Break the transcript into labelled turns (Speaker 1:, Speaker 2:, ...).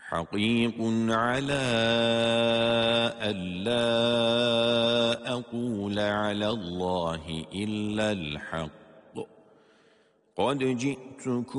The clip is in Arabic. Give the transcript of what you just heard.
Speaker 1: حقيق على ألا أقول على الله إلا الحق قد جئتكم